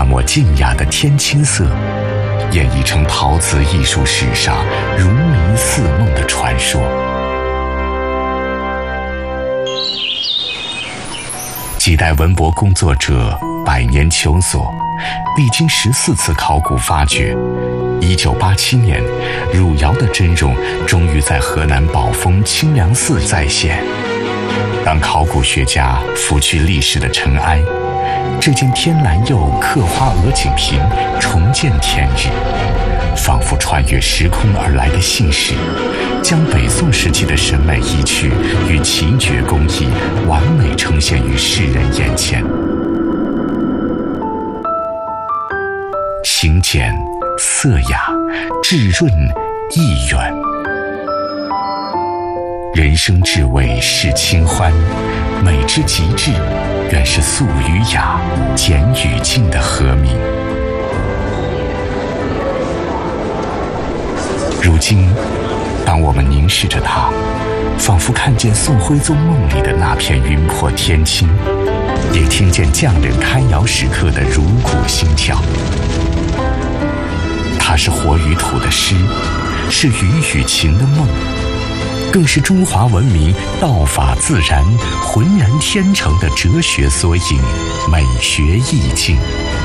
那抹静雅的天青色，演绎成陶瓷艺术史上如迷似梦的传说。几代文博工作者百年求索，历经14次考古发掘，1987年，汝窑的真容终于在河南宝丰清凉寺再现。当考古学家拂去历史的尘埃，这件天蓝釉刻花鹅颈瓶重见天日，仿佛穿越时空而来的信使，将北宋时期的审美意趣与奇绝工艺完美呈现于世人眼前。形简色雅，质润意远。人生至味是清欢，美之极致，原是素与雅、简与静的和鸣。如今，当我们凝视着它，仿佛看见宋徽宗梦里的那片云破天青，也听见匠人开窑时刻的如鼓心跳。它是活于土的诗，是鱼与禽的梦，更是中华文明道法自然、浑然天成的哲学缩影、美学意境。